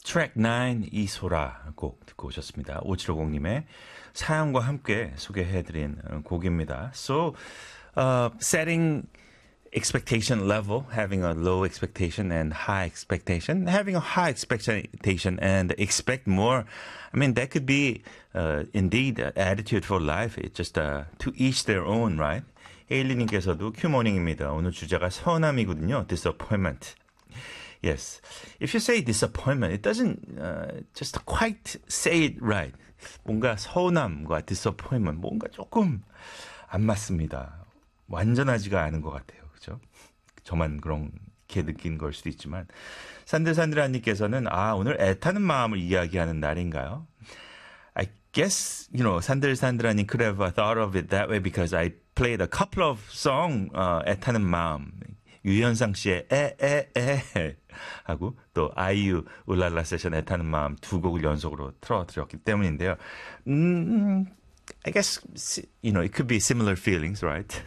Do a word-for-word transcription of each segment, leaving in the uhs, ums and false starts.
트랙 나인 이소라 곡 듣고 오셨습니다. 오칠오공님의 사연과 함께 소개해드린 곡입니다. So, uh, setting expectation level, having a low expectation and high expectation, having a high expectation and expect more. I mean, that could be uh, indeed an attitude for life. It's just uh, to each their own, right? 에일리님께서도 큐모닝입니다. 오늘 주제가 서운함이거든요. disappointment. Yes. If you say disappointment, it doesn't uh, just quite say it right. 뭔가 서운함과 disappointment, 뭔가 조금 안 맞습니다. 완전하지가 않은 것 같아요. 그죠? 저만 그렇게 느낀 걸 수도 있지만. 산들산들아님께서는, 아, 오늘 애타는 마음을 이야기하는 날인가요? I guess, you know, 산들산들아님 could have thought of it that way because I played a couple of songs, uh, 애타는 마음. 유현상 씨의 에에에 하고 또 아이유 울랄라 세션 애타는 마음 두 곡을 연속으로 틀어드렸기 때문인데요. 음, I guess you know it could be similar feelings, right?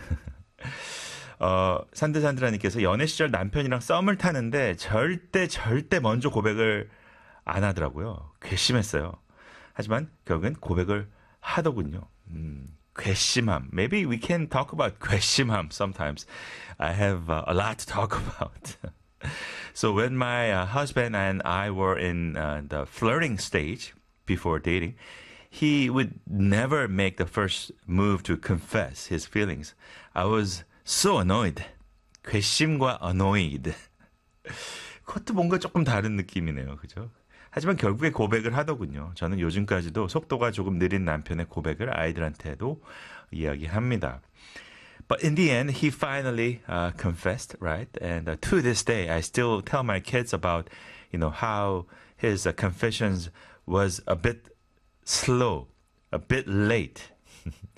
어, 산드산드라님께서 연애 시절 남편이랑 썸을 타는데 절대 절대 먼저 고백을 안 하더라고요. 괘씸했어요. 하지만 결국엔 고백을 하더군요. 음. 괘씸함. Maybe we can talk about 괘씸함 sometimes. I have uh, a lot to talk about. So when my uh, husband and I were in uh, the flirting stage before dating, he would never make the first move to confess his feelings. I was so annoyed. 괘씸과 annoyed. 그것도 뭔가 조금 다른 느낌이네요. 그죠? 하지만 결국에 고백을 하더군요. 저는 요즘까지도 속도가 조금 느린 남편의 고백을 아이들한테도 이야기합니다. But in the end, he finally uh, confessed, right? And uh, to this day, I still tell my kids about, you know, how his uh, confessions was a bit slow, a bit late.